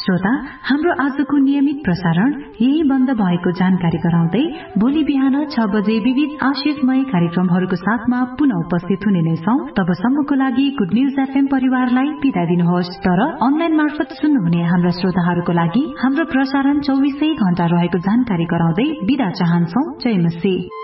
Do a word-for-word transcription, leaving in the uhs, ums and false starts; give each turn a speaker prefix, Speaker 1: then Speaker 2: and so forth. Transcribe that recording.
Speaker 1: श्रोता, हाम्रो आजको नियमित प्रसारण यही बन्द भएको जानकारी गराउँदै भोलि बिहान छ बजे विविध आशिषमय कार्यक्रमहरूको साथमा पुनः उपस्थित हुने नै छौं। तबसम्मको लागि गुड न्यूज एफएम परिवारलाई बिदा दिनुहोस्। तर अनलाइन मार्फत सुन्नुहुने हाम्रा श्रोताहरूको लागि हाम्रो प्रसारण चौबिसै घण्टा रहेको जानकारी गराउँदै बिदा चाहन्छौ। जय मसी।